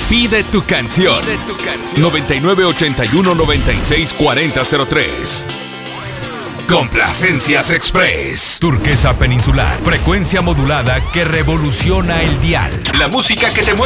Pide tu canción. 9981-964003. Complacencias Express. Turquesa Peninsular. Frecuencia modulada que revoluciona el dial. La música que te mueve.